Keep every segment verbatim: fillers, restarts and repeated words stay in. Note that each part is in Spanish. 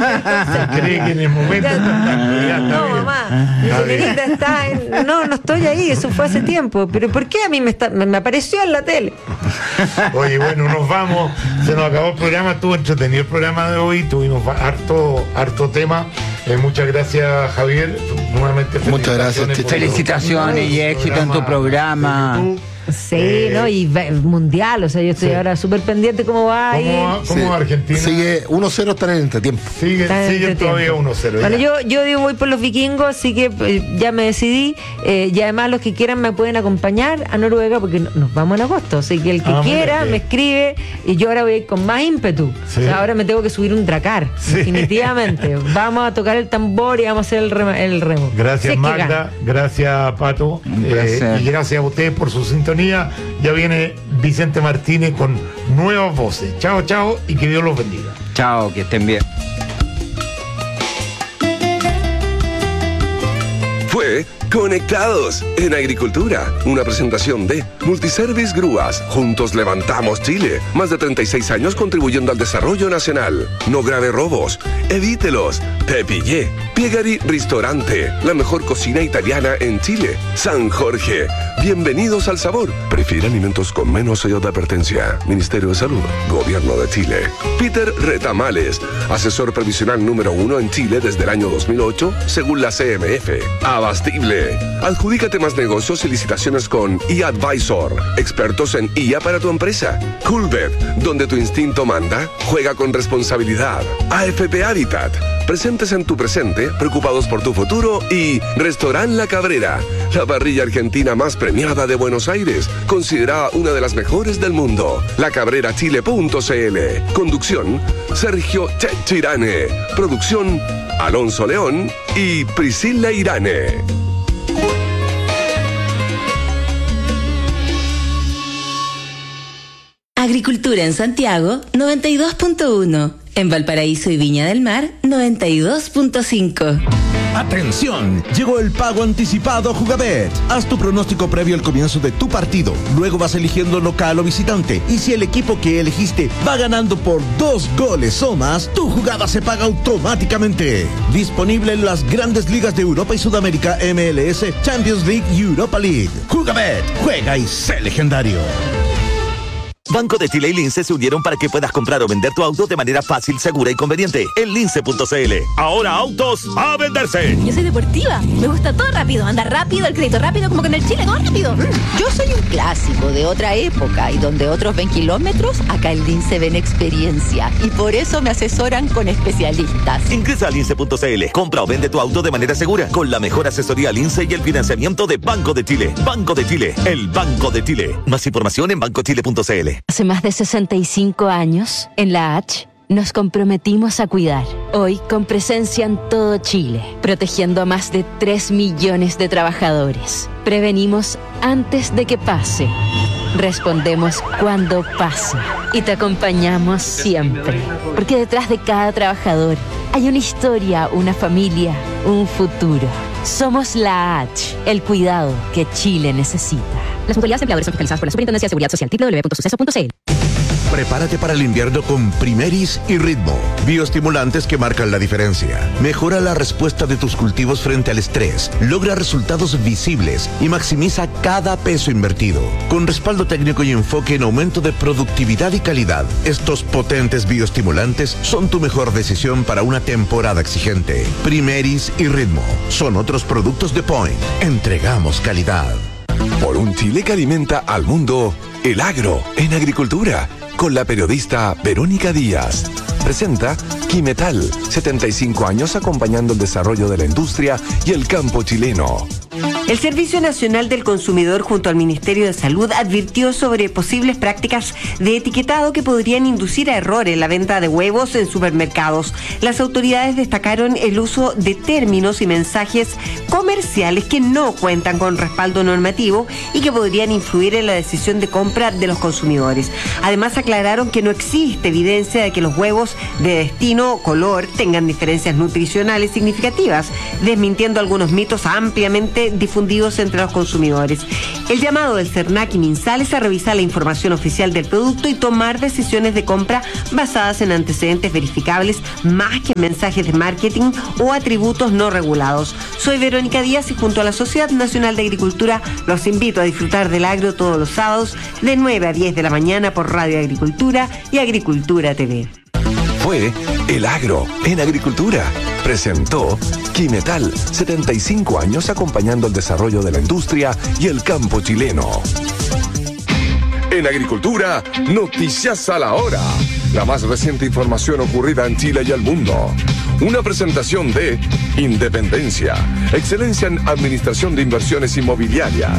Cree que en el momento Ya, está, ya está no, bien. mamá, mi señorita está en... No, no estoy ahí, eso fue hace tiempo. Pero ¿por qué a mí me, está... me, me apareció en la tele? Oye, bueno, nos vamos. Se nos acabó el programa. Estuvo entretenido el programa de hoy. Tuvimos harto, harto tema. Eh, muchas gracias, Javier. Nuevamente muchas gracias. por- Felicitaciones y éxito en tu programa. de YouTube. Sí, Eh, ¿no? Y va- mundial, o sea, yo estoy sí. ahora súper pendiente cómo va ahí. ¿Cómo va, cómo Sí. va Argentina? Sigue uno cero, está en el entretiempo. Sigue, Está en sigue entretiempo. todavía uno cero. Bueno, ya. yo, yo digo voy por los vikingos, así que eh, ya me decidí. eh, y además los que quieran me pueden acompañar a Noruega porque no- nos vamos en agosto. Así que el que Ah, mira quiera que- me escribe y yo ahora voy a ir con más ímpetu. Sí. O sea, ahora me tengo que subir un dracar, Sí. definitivamente. Vamos a tocar el tambor y vamos a hacer el, rema- el remo. Si Gracias, es que Magda. gana. Gracias, Pato. Un Eh, placer. y gracias a ustedes por su sintonía. Ya viene Vicente Martínez con nuevas voces. Chao, chao y que Dios los bendiga. Chao, que estén bien. Fue Conectados en Agricultura, una presentación de Multiservice Grúas. Juntos levantamos Chile. Más de treinta y seis años contribuyendo al desarrollo nacional. No grave robos. Evítelos. Te pillé. Piegari Ristorante, la mejor cocina italiana en Chile. San Jorge. Bienvenidos al sabor. Prefiere alimentos con menos sello de advertencia. Ministerio de Salud. Gobierno de Chile. Peter Retamales, asesor previsional número uno en Chile desde el año dos mil ocho, según la C M F. Abastible. Adjudícate más negocios y licitaciones con eAdvisor. Expertos en I A para tu empresa. Coolbet, donde tu instinto manda, juega con responsabilidad. A F P Habitat. Presentes en tu presente, preocupados por tu futuro. Y Restaurant La Cabrera, la parrilla argentina más premiada de Buenos Aires, considerada una de las mejores del mundo. la cabrera chile punto c l. Conducción, Sergio Chechirane. Producción, Alonso León y Priscila Irane. Agricultura en Santiago, noventa y dos punto uno. En Valparaíso y Viña del Mar, noventa y dos punto cinco. ¡Atención! Llegó el pago anticipado Jugabet. Haz tu pronóstico previo al comienzo de tu partido. Luego vas eligiendo local o visitante. Y si el equipo que elegiste va ganando por dos goles o más, tu jugada se paga automáticamente. Disponible en las grandes ligas de Europa y Sudamérica, M L S, Champions League y Europa League. Jugabet, juega y sé legendario. Banco de Chile y Lince se unieron para que puedas comprar o vender tu auto de manera fácil, segura y conveniente en lince punto c l. Ahora autos a venderse. Yo soy deportiva, me gusta todo rápido, andar rápido, el crédito rápido, como que en el Chile todo rápido. Yo soy un clásico de otra época y donde otros ven kilómetros, acá en Lince ven experiencia y por eso me asesoran con especialistas. Ingresa a lince punto c l. Compra o vende tu auto de manera segura con la mejor asesoría Lince y el financiamiento de Banco de Chile. Banco de Chile, el Banco de Chile. Más información en banco chile punto c l. Hace más de sesenta y cinco años, en la H, nos comprometimos a cuidar. Hoy, con presencia en todo Chile, protegiendo a más de tres millones de trabajadores. Prevenimos antes de que pase. Respondemos cuando pasa. Y te acompañamos siempre. Porque detrás de cada trabajador hay una historia, una familia, un futuro. Somos la H, el cuidado que Chile necesita. Las mutualidades de empleadores son fiscalizadas por la Superintendencia de Seguridad Social, doble u doble u doble u punto suceso punto c l. Prepárate para el invierno con Primeris y Ritmo, bioestimulantes que marcan la diferencia. Mejora la respuesta de tus cultivos frente al estrés, logra resultados visibles y maximiza cada peso invertido. Con respaldo técnico y enfoque en aumento de productividad y calidad, estos potentes bioestimulantes son tu mejor decisión para una temporada exigente. Primeris y Ritmo son otros productos de Point. Entregamos calidad. Por un Chile que alimenta al mundo, el agro en agricultura, con la periodista Verónica Díaz. Presenta Quimetal, setenta y cinco años acompañando el desarrollo de la industria y el campo chileno. El Servicio Nacional del Consumidor junto al Ministerio de Salud advirtió sobre posibles prácticas de etiquetado que podrían inducir a error en la venta de huevos en supermercados. Las autoridades destacaron el uso de términos y mensajes comerciales que no cuentan con respaldo normativo y que podrían influir en la decisión de compra de los consumidores. Además, aclararon que no existe evidencia de que los huevos de destino o color tengan diferencias nutricionales significativas, desmintiendo algunos mitos ampliamente difundidos confundidos entre los consumidores. El llamado del CERNAC y MinSal es a revisar la información oficial del producto y tomar decisiones de compra basadas en antecedentes verificables más que mensajes de marketing o atributos no regulados. Soy Verónica Díaz y junto a la Sociedad Nacional de Agricultura los invito a disfrutar del agro todos los sábados de nueve a diez de la mañana por Radio Agricultura y Agricultura T V. Fue El Agro en Agricultura. Presentó Quimetal, setenta y cinco años acompañando el desarrollo de la industria y el campo chileno. En Agricultura, noticias a la hora. La más reciente información ocurrida en Chile y el mundo. Una presentación de Independencia, excelencia en administración de inversiones inmobiliarias.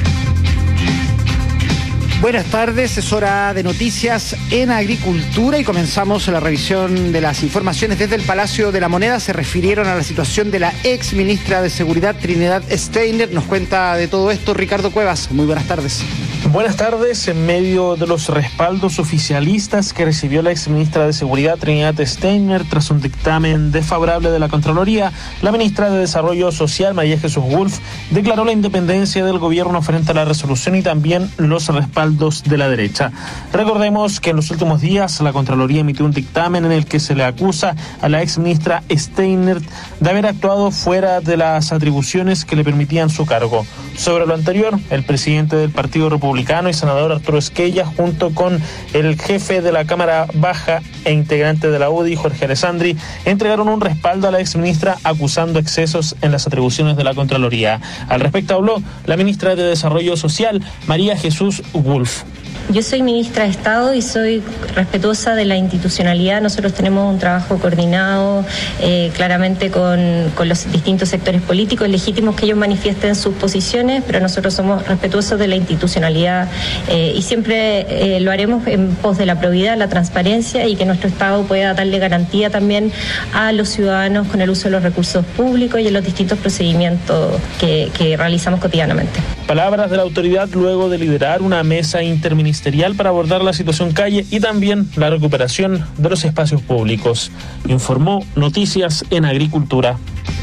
Buenas tardes, es hora de noticias en Agricultura y comenzamos la revisión de las informaciones desde el Palacio de la Moneda. Se refirieron a la situación de la ex ministra de Seguridad, Trinidad Steiner. Nos cuenta de todo esto Ricardo Cuevas. Muy buenas tardes. Buenas tardes. En medio de los respaldos oficialistas que recibió la ex ministra de Seguridad, Trinidad Steiner, tras un dictamen desfavorable de la Contraloría, la ministra de Desarrollo Social, María Jesús Wolf, declaró la independencia del gobierno frente a la resolución y también los respaldos de la derecha. Recordemos que en los últimos días la Contraloría emitió un dictamen en el que se le acusa a la ex ministra Steiner de haber actuado fuera de las atribuciones que le permitían su cargo. Sobre lo anterior, el presidente del Partido Republicano y senador Arturo Esquella, junto con el jefe de la Cámara Baja e integrante de la U D I, Jorge Alessandri, entregaron un respaldo a la ex ministra acusando excesos en las atribuciones de la Contraloría. Al respecto habló la ministra de Desarrollo Social, María Jesús Wolf. Yo soy ministra de Estado y soy respetuosa de la institucionalidad. Nosotros tenemos un trabajo coordinado eh, claramente con, con los distintos sectores políticos, legítimos que ellos manifiesten sus posiciones, pero nosotros somos respetuosos de la institucionalidad eh, y siempre eh, lo haremos en pos de la probidad, la transparencia y que nuestro Estado pueda darle garantía también a los ciudadanos con el uso de los recursos públicos y en los distintos procedimientos que, que realizamos cotidianamente. Palabras de la autoridad luego de liderar una mesa interministerial para abordar la situación calle y también la recuperación de los espacios públicos. Informó Noticias en Agricultura.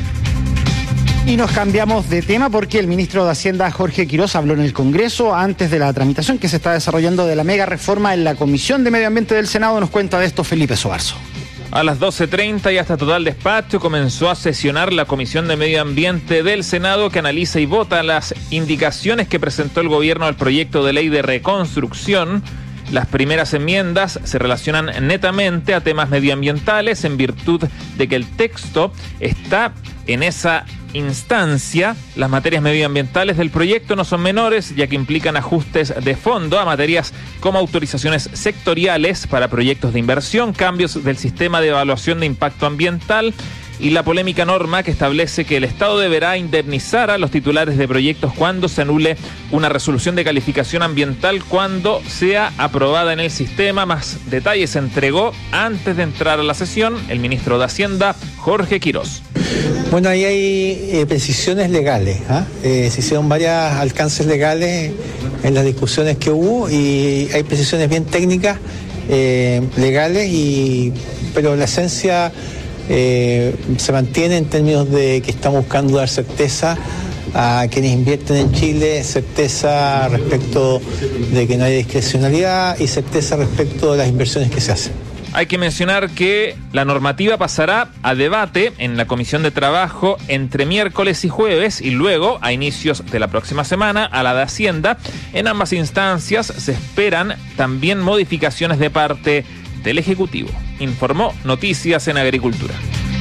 Y nos cambiamos de tema porque el ministro de Hacienda, Jorge Quirós, habló en el Congreso antes de la tramitación que se está desarrollando de la mega reforma en la Comisión de Medio Ambiente del Senado. Nos cuenta de esto Felipe Soarzo. A las doce treinta y hasta total despacho comenzó a sesionar la Comisión de Medio Ambiente del Senado que analiza y vota las indicaciones que presentó el gobierno al proyecto de ley de reconstrucción. Las primeras enmiendas se relacionan netamente a temas medioambientales en virtud de que el texto está en esa instancia. Las materias medioambientales del proyecto no son menores, ya que implican ajustes de fondo a materias como autorizaciones sectoriales para proyectos de inversión, cambios del sistema de evaluación de impacto ambiental y la polémica norma que establece que el Estado deberá indemnizar a los titulares de proyectos cuando se anule una resolución de calificación ambiental cuando sea aprobada en el sistema. Más detalles se entregó antes de entrar a la sesión el ministro de Hacienda, Jorge Quirós. Bueno, ahí hay eh, precisiones legales, ¿eh? Eh, se hicieron varios alcances legales en las discusiones que hubo y hay precisiones bien técnicas, eh, legales, y pero la esencia eh, se mantiene en términos de que estamos buscando dar certeza a quienes invierten en Chile, certeza respecto de que no hay discrecionalidad y certeza respecto de las inversiones que se hacen. Hay que mencionar que la normativa pasará a debate en la Comisión de Trabajo entre miércoles y jueves y luego, a inicios de la próxima semana, a la de Hacienda. En ambas instancias se esperan también modificaciones de parte del Ejecutivo. Informó Noticias en Agricultura.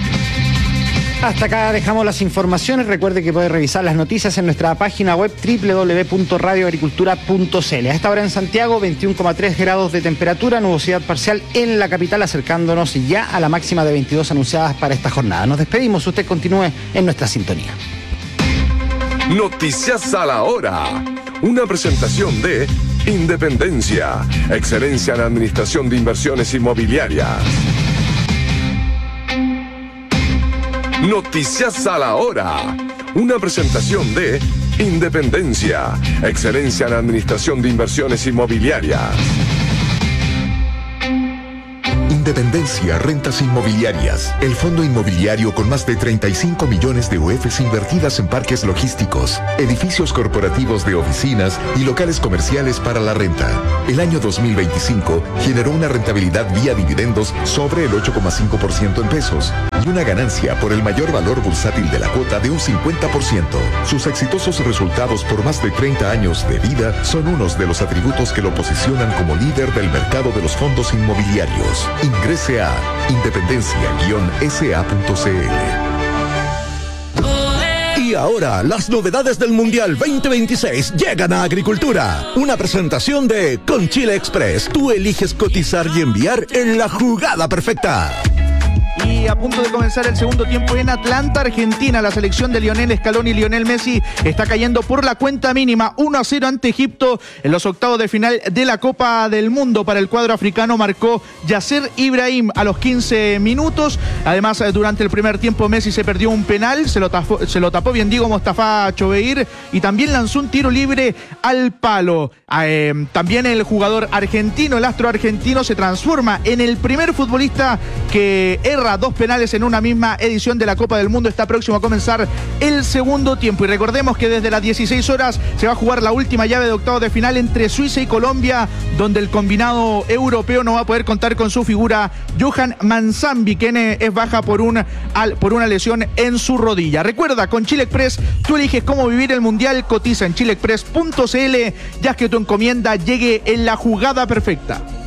Hasta acá dejamos las informaciones. Recuerde que puede revisar las noticias en nuestra página web doble u doble u doble u punto radio agricultura punto c l. A esta hora en Santiago, veintiuno coma tres grados de temperatura, nubosidad parcial en la capital, acercándonos ya a la máxima de veintidós anunciadas para esta jornada. Nos despedimos, usted continúe en nuestra sintonía. Noticias a la hora. Una presentación de Independencia, excelencia en administración de inversiones inmobiliarias. Noticias a la hora. Una presentación de Independencia, excelencia en administración de inversiones inmobiliarias. Independencia Rentas Inmobiliarias, el fondo inmobiliario con más de treinta y cinco millones de U Fs invertidas en parques logísticos, edificios corporativos de oficinas y locales comerciales para la renta. El año dos mil veinticinco generó una rentabilidad vía dividendos sobre el ocho coma cinco por ciento en pesos y una ganancia por el mayor valor bursátil de la cuota de un cincuenta por ciento. Sus exitosos resultados por más de treinta años de vida son unos de los atributos que lo posicionan como líder del mercado de los fondos inmobiliarios. Ingrese a independencia guion s a punto c l. Y ahora, las novedades del Mundial veinte veintiséis llegan a Agricultura. Una presentación de Con Chile Express. Tú eliges cotizar y enviar en la jugada perfecta. Y a punto de comenzar el segundo tiempo en Atlanta, Argentina. La selección de Lionel Scaloni y Lionel Messi está cayendo por la cuenta mínima uno a cero ante Egipto en los octavos de final de la Copa del Mundo. Para el cuadro africano marcó Yasser Ibrahim a los quince minutos. Además, durante el primer tiempo Messi se perdió un penal, se lo tapó, se lo tapó bien Diego Mostafa Chobeir y también lanzó un tiro libre al palo. Eh, también el jugador argentino, el astro argentino, se transforma en el primer futbolista que erra dos penales en una misma edición de la Copa del Mundo. Está próximo a comenzar el segundo tiempo y recordemos que desde las dieciséis horas se va a jugar la última llave de octavos de final entre Suiza y Colombia, donde el combinado europeo no va a poder contar con su figura Johan Manzambi, quien es baja por una, por una lesión en su rodilla. Recuerda, con Chile Express tú eliges cómo vivir el Mundial. Cotiza en chile express punto c l ya que tu encomienda llegue en la jugada perfecta.